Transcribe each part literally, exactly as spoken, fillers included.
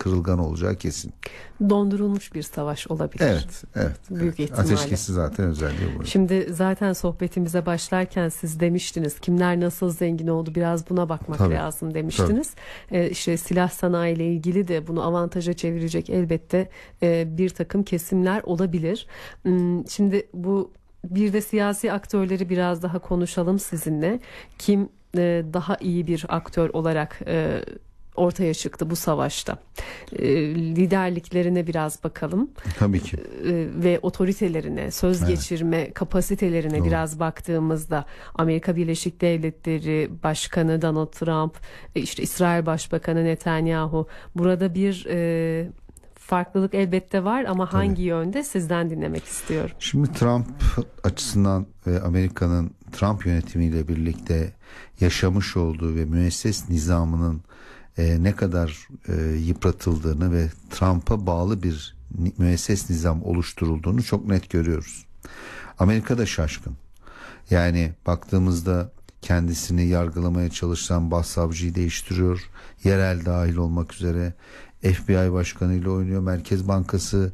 kırılgan olacağı kesin. Dondurulmuş bir savaş olabilir. Evet, evet. Büyük evet. ihtimalle. Ateşkesi zaten özelliği bu. Şimdi zaten sohbetimize başlarken siz demiştiniz kimler nasıl zengin oldu, biraz buna bakmak Tabii, lazım demiştiniz. Ee, işte silah sanayi ile ilgili de bunu avantaja çevirecek elbette e, bir takım kesimler olabilir. Hmm, Şimdi bu bir de siyasi aktörleri biraz daha konuşalım sizinle. Kim e, daha iyi bir aktör olarak e, ortaya çıktı bu savaşta. E, liderliklerine biraz bakalım. Tabii ki. E, ve otoritelerine, söz Evet. geçirme kapasitelerine Doğru. biraz baktığımızda Amerika Birleşik Devletleri Başkanı Donald Trump, e, işte İsrail Başbakanı Netanyahu, burada bir e, farklılık elbette var ama Tabii. hangi yönde, sizden dinlemek istiyorum. Şimdi Trump açısından ve Amerika'nın Trump yönetimiyle birlikte yaşamış olduğu ve müesses nizamının e, ne kadar e, yıpratıldığını ve Trump'a bağlı bir müesses nizam oluşturulduğunu çok net görüyoruz. Amerika da şaşkın. Yani baktığımızda kendisini yargılamaya çalışan başsavcıyı değiştiriyor. Yerel dahil olmak üzere F B I başkanıyla oynuyor. Merkez Bankası,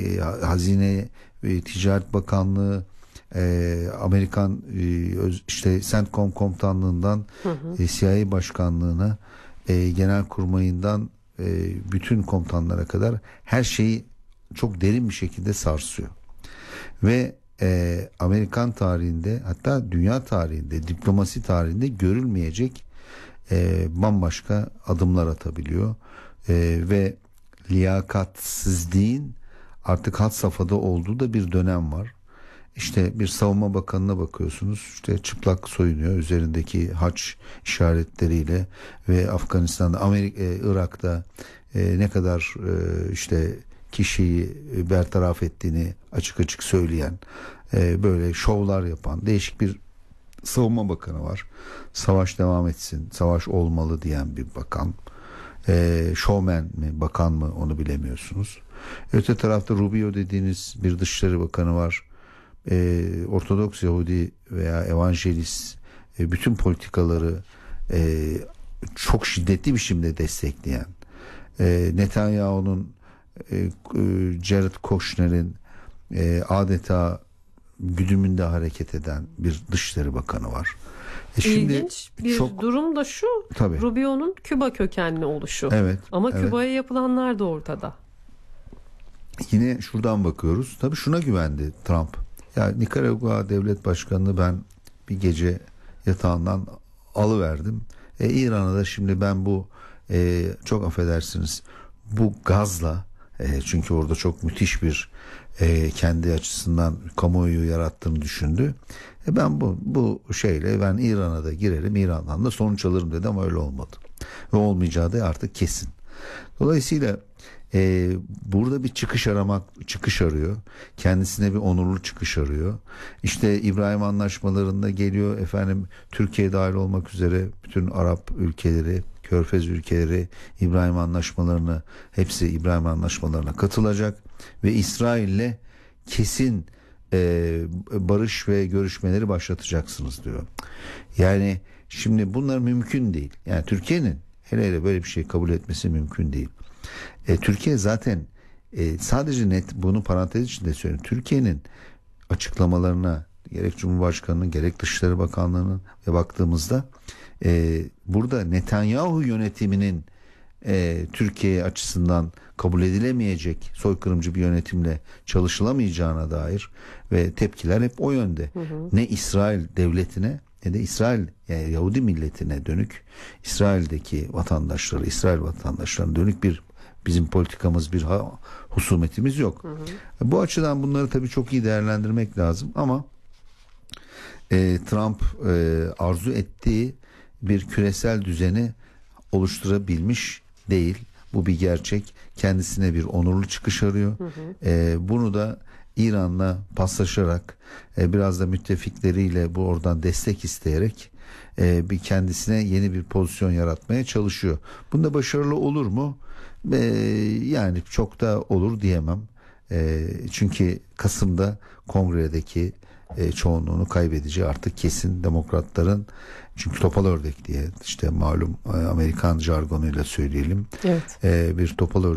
Hazine ve Ticaret Bakanlığı, e, Amerikan e, işte CENTCOM komutanlığından hı hı. E, C I A başkanlığına, e, genelkurmayından e, bütün komutanlara kadar her şeyi çok derin bir şekilde sarsıyor. Ve e, Amerikan tarihinde, hatta dünya tarihinde, diplomasi tarihinde görülmeyecek e, bambaşka adımlar atabiliyor. E, ve liyakatsizliğin artık had safhada olduğu da bir dönem var. İşte bir savunma bakanına bakıyorsunuz, işte çıplak soyunuyor üzerindeki haç işaretleriyle ve Afganistan'da, Amerika, e, Irak'ta e, ne kadar e, işte kişiyi bertaraf ettiğini açık açık söyleyen, e, böyle şovlar yapan değişik bir savunma bakanı var. Savaş devam etsin, savaş olmalı diyen bir bakan. E, showman mi, bakan mı, onu bilemiyorsunuz. Öte tarafta Rubio dediğiniz bir Dışişleri Bakanı var. E, Ortodoks Yahudi veya Evangelist e, bütün politikaları e, çok şiddetli bir şekilde destekleyen, e, Netanyahu'nun, e, e, Jared Kushner'in e, adeta güdümünde hareket eden bir Dışişleri Bakanı var. E şimdi İlginç bir çok, durum da şu, tabii. Rubio'nun Küba kökenli oluşu. Evet, ama evet. Küba'ya yapılanlar da ortada. Yine şuradan bakıyoruz. Tabii şuna güvendi Trump. Ya Nikaragua Devlet Başkanı'nı ben bir gece yatağından alıverdim. E, İran'a da şimdi ben bu e, çok affedersiniz bu gazla, e, çünkü orada çok müthiş bir e, kendi açısından kamuoyu yarattığını düşündü. E, ben bu bu şeyle ben İran'a da girerim, İran'dan da sonuç alırım dedi ama öyle olmadı. Ve olmayacağı da artık kesin. Dolayısıyla Ee, burada bir çıkış aramak, çıkış arıyor. Kendisine bir onurlu çıkış arıyor. İşte İbrahim Anlaşmalarında geliyor efendim, Türkiye dahil olmak üzere bütün Arap ülkeleri, Körfez ülkeleri İbrahim Anlaşmalarını, hepsi İbrahim Anlaşmalarına katılacak ve İsrail'le kesin e, barış ve görüşmeleri başlatacaksınız diyor. Yani şimdi bunlar mümkün değil. Yani Türkiye'nin hele hele böyle bir şey kabul etmesi mümkün değil. E, Türkiye zaten e, sadece net, bunu parantez içinde söyleyeyim, Türkiye'nin açıklamalarına gerek Cumhurbaşkanı'nın gerek Dışişleri Bakanlığı'nın ve baktığımızda e, burada Netanyahu yönetiminin e, Türkiye açısından kabul edilemeyecek soykırımcı bir yönetimle çalışılamayacağına dair ve tepkiler hep o yönde. Hı hı. Ne İsrail devletine ne de İsrail, yani Yahudi milletine dönük, İsrail'deki vatandaşları, İsrail vatandaşlarına dönük bir bizim politikamız, bir husumetimiz yok. Hı hı. Bu açıdan bunları tabii çok iyi değerlendirmek lazım ama e, Trump e, arzu ettiği bir küresel düzeni oluşturabilmiş değil. Bu bir gerçek. Kendisine bir onurlu çıkış arıyor. Hı hı. E, bunu da İran'la paslaşarak, e, biraz da müttefikleriyle bu oradan destek isteyerek e, bir kendisine yeni bir pozisyon yaratmaya çalışıyor. Bunda başarılı olur mu? E, yani çok da olur diyemem. E, çünkü Kasım'da kongredeki e, çoğunluğunu kaybedeceği artık kesin, demokratların, çünkü topal ördek diye işte malum Amerikan jargonuyla söyleyelim. Evet. E, bir topal ördek